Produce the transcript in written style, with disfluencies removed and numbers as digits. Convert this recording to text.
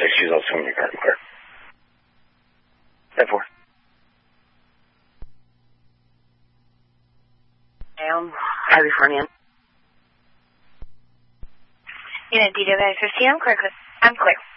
She's also in your garden, clear. 10-4. Down. Heavy front end. Unit DW 50, I'm clear.